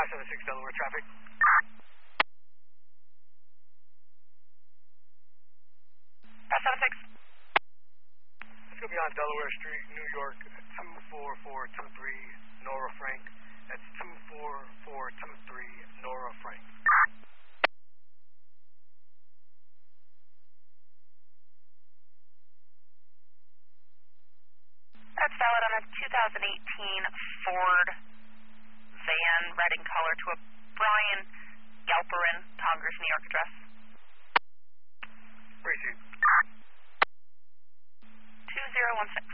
576 Delaware traffic. Pass 76. Let's go beyond Delaware Street, New York, 24423 Nora Frank. That's 24423 Nora Frank. That's valid on a 2018 Ford van, red in color, to a Brian Galperin, Congress, New York address. Proceed. 2016.